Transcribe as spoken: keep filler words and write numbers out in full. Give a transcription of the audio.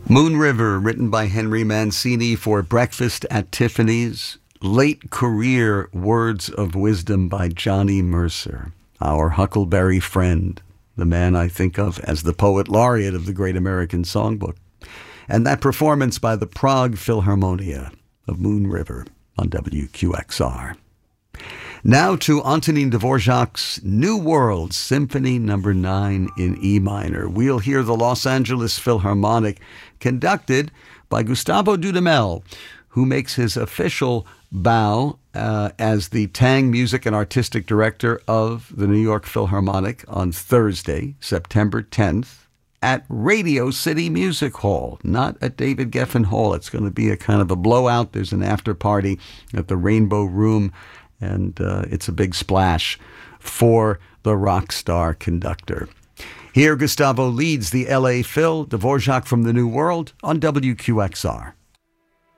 Moon River, written by Henry Mancini for Breakfast at Tiffany's. Late career Words of Wisdom by Johnny Mercer, our Huckleberry friend, the man I think of as the poet laureate of the Great American Songbook. And that performance by the Prague Philharmonia of Moon River on W Q X R. Now to Antonin Dvorak's New World, Symphony Number nine in E minor. We'll hear the Los Angeles Philharmonic, conducted by Gustavo Dudamel, who makes his official bow uh, as the Tang Music and Artistic Director of the New York Philharmonic on Thursday, September tenth, at Radio City Music Hall, not at David Geffen Hall. It's going to be a kind of a blowout. There's an after party at the Rainbow Room, and uh, it's a big splash for the rock star conductor. Here, Gustavo leads the L A Phil, Dvorak from the New World on W Q X R.